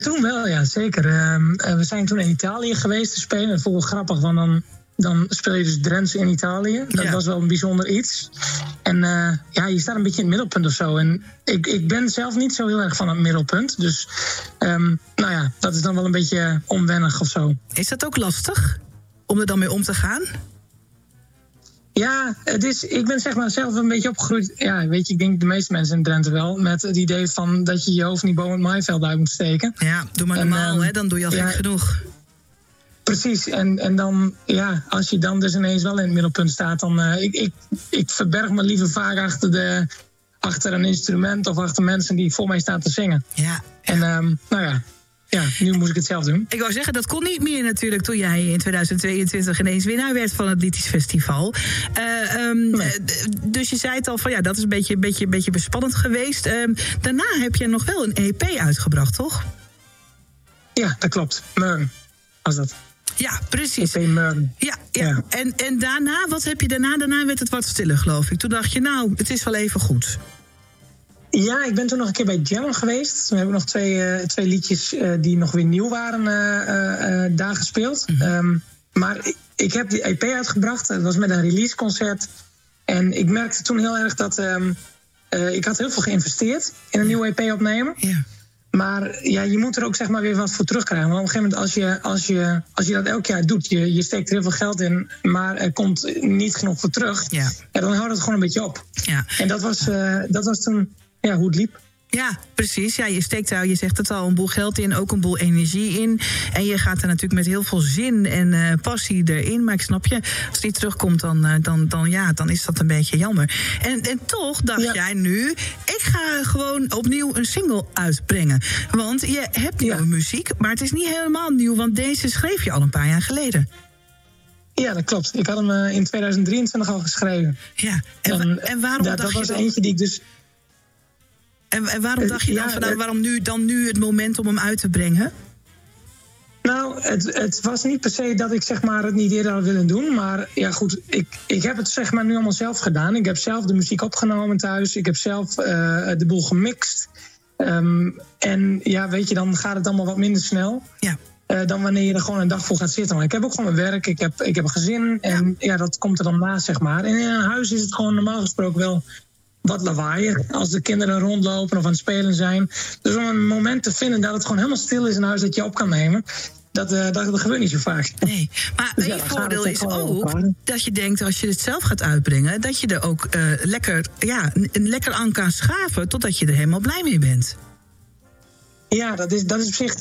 Toen wel, ja, zeker. We zijn toen in Italië geweest te spelen. Dat vond ik wel grappig, want dan speel je dus Drenthe in Italië. Dat was wel een bijzonder iets. En je staat een beetje in het middelpunt of zo. En ik ben zelf niet zo heel erg van het middelpunt. Dus dat is dan wel een beetje onwennig of zo. Is dat ook lastig om er dan mee om te gaan? Ja, ik ben zeg maar zelf een beetje opgegroeid. Ja, weet je, ik denk de meeste mensen in Drenthe wel. Met het idee van dat je je hoofd niet boven het maaiveld uit moet steken. Ja, doe maar normaal, hè? Dan doe je al gek genoeg. Precies, en dan, ja, als je dan dus ineens wel in het middelpunt staat, dan ik verberg me liever vaak achter een instrument of achter mensen die voor mij staan te zingen. Ja. En ja, nu moest ik het zelf doen. Ik wou zeggen, dat kon niet meer natuurlijk toen jij in 2022 ineens winnaar werd van het Liedjes Festival. Dus je zei het al van ja, dat is een beetje bespannend geweest. Daarna heb je nog wel een EP uitgebracht, toch? Ja, dat klopt. Murn was dat. Ja, precies. EP Murn. Ja. En daarna, wat heb je daarna? Daarna werd het wat stiller, geloof ik. Toen dacht je, nou, het is wel even goed. Ja, ik ben toen nog een keer bij Jam geweest. Toen heb ik nog twee liedjes die nog weer nieuw waren daar gespeeld. Mm-hmm. Maar ik heb die EP uitgebracht. Dat was met een releaseconcert. En ik merkte toen heel erg dat ik had heel veel geïnvesteerd in een nieuwe EP opnemen. Ja. Maar ja, je moet er ook zeg maar weer wat voor terugkrijgen. Want op een gegeven moment, als je dat elk jaar doet, je steekt er heel veel geld in, maar er komt niet genoeg voor terug. Ja. En dan houdt het gewoon een beetje op. Ja. En dat was toen hoe het liep. Ja, precies. Ja, je steekt daar, je zegt het al, een boel geld in, ook een boel energie in. En je gaat er natuurlijk met heel veel zin en passie erin. Maar ik snap je, als die terugkomt, dan is dat een beetje jammer. En toch dacht jij nu, ik ga gewoon opnieuw een single uitbrengen. Want je hebt nieuwe muziek, maar het is niet helemaal nieuw, want deze schreef je al een paar jaar geleden. Ja, dat klopt. Ik had hem in 2023 al geschreven. Ja, en waarom dacht dat je was dan? Eentje die ik dus... En waarom dacht je dan waarom nu het moment om hem uit te brengen? Nou, het was niet per se dat ik zeg maar het niet eerder had willen doen. Maar ja, goed, ik heb het zeg maar nu allemaal zelf gedaan. Ik heb zelf de muziek opgenomen thuis. Ik heb zelf de boel gemixt. En ja, weet je, dan gaat het allemaal wat minder snel. Ja. Dan wanneer je er gewoon een dag voor gaat zitten. Maar ik heb ook gewoon mijn werk, ik heb een gezin. En dat komt er dan naast, zeg maar. En in een huis is het gewoon normaal gesproken wel wat lawaaier als de kinderen rondlopen of aan het spelen zijn. Dus om een moment te vinden dat het gewoon helemaal stil is in huis dat je op kan nemen, dat gebeurt niet zo vaak. Nee, maar dus je voordeel is ook dat je denkt, als je het zelf gaat uitbrengen, dat je er ook lekker aan kan schaven totdat je er helemaal blij mee bent. Ja, dat is op zich...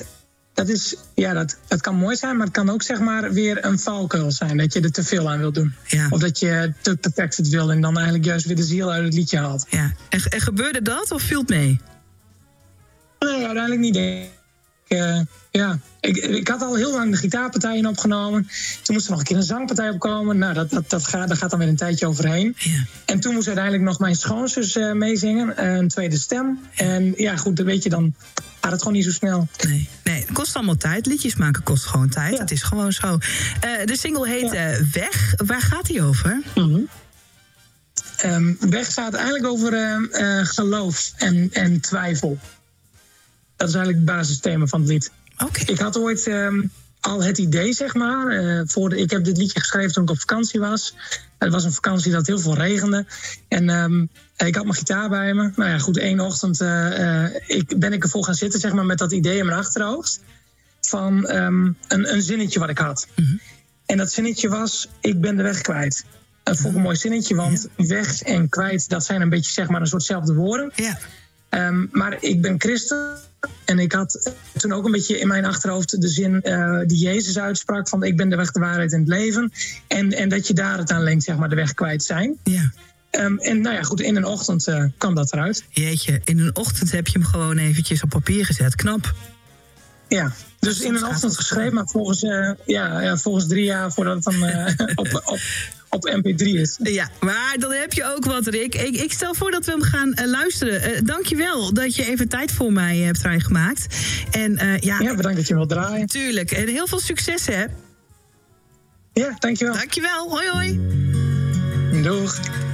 Dat kan mooi zijn, maar het kan ook zeg maar weer een valkuil zijn. Dat je er te veel aan wil doen. Ja. Of dat je te perfect het wil en dan eigenlijk juist weer de ziel uit het liedje haalt. Ja. En gebeurde dat of viel het mee? Nee, uiteindelijk niet. Ik had al heel lang de gitaarpartijen opgenomen. Toen moest er nog een keer een zangpartij opkomen. Nou, daar gaat dan weer een tijdje overheen. Ja. En toen moest uiteindelijk nog mijn schoonzus meezingen. Een tweede stem. En ja, goed, dan weet je, dan gaat het gewoon niet zo snel. Nee, het kost allemaal tijd. Liedjes maken kost gewoon tijd. Het is gewoon zo. De single heet Weg. Waar gaat die over? Mm-hmm. Weg gaat eigenlijk over geloof en twijfel. Dat is eigenlijk het basisthema van het lied. Okay. Ik had ooit al het idee, zeg maar. Ik heb dit liedje geschreven toen ik op vakantie was. Het was een vakantie dat heel veel regende. En ik had mijn gitaar bij me. Nou ja, goed, één ochtend ben ik ervoor gaan zitten, zeg maar, met dat idee in mijn achterhoofd. Van een zinnetje wat ik had. Mm-hmm. En dat zinnetje was, ik ben de weg kwijt. Dat vond ik een mooi zinnetje, want weg en kwijt, dat zijn een beetje, zeg maar, een soortzelfde woorden. Ja. Maar ik ben christen. En ik had toen ook een beetje in mijn achterhoofd de zin die Jezus uitsprak van ik ben de weg, de waarheid en het leven. En dat je daar het aan lenkt, zeg maar, de weg kwijt zijn. Ja. En nou ja, goed, in een ochtend kwam dat eruit. Jeetje, in een ochtend heb je hem gewoon eventjes op papier gezet. Knap. Ja, dus in een ochtend geschreven, maar volgens 3 jaar voordat het dan op MP3 is. Ja, maar dan heb je ook wat, Rick. Ik stel voor dat we hem gaan luisteren. Dankjewel dat je even tijd voor mij hebt vrijgemaakt. En bedankt dat je wilt draaien. Tuurlijk. En heel veel succes, hè? Ja, dankjewel. Dankjewel. Hoi, hoi. Doeg.